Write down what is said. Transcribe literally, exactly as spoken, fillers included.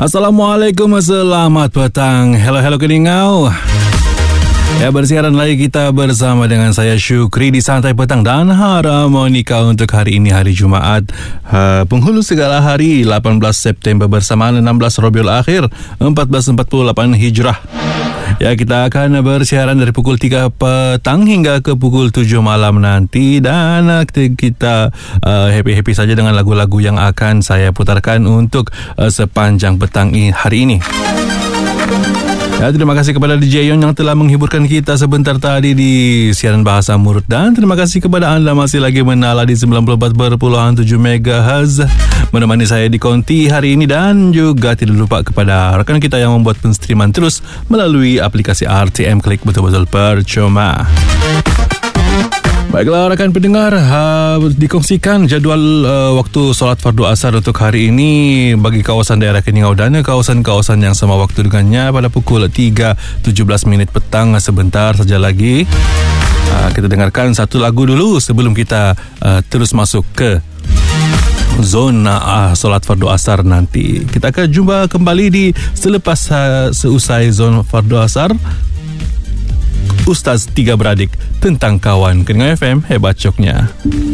Assalamualaikum, selamat petang. Hello, hello keningau. Ya, bersiaran lagi kita bersama dengan saya Syukri di Santai Petang dan Harmonika untuk hari ini, hari Jumaat, ha, penghulu segala hari, lapan belas September bersamaan enam belas Rabiul Akhir empat belas empat puluh lapan Hijrah. Ya, kita akan bersiaran dari pukul tiga petang hingga ke pukul tujuh malam nanti, dan kita uh, happy-happy saja dengan lagu-lagu yang akan saya putarkan untuk uh, sepanjang petang hari ini. Ya, terima kasih kepada D J Yon yang telah menghiburkan kita sebentar tadi di siaran bahasa Murut, dan terima kasih kepada anda masih lagi menala di sembilan puluh empat perpuluhan tujuh megahertz menemani saya di Konti hari ini, dan juga tidak lupa kepada rakan kita yang membuat penstreaman terus melalui aplikasi R T M Klik, betul-betul percuma. Baiklah rakan pendengar, ha, dikongsikan jadual uh, waktu solat fardu asar untuk hari ini bagi kawasan daerah Keningau dan kawasan-kawasan yang sama waktu dengannya pada pukul tiga tujuh belas minit petang. Sebentar saja lagi uh, kita dengarkan satu lagu dulu sebelum kita uh, terus masuk ke zona uh, solat fardu asar nanti. Kita akan jumpa kembali di selepas uh, seusai zona fardu asar. Ustaz Tiga Beradik tentang kawan Keningau F M, hebat coknya.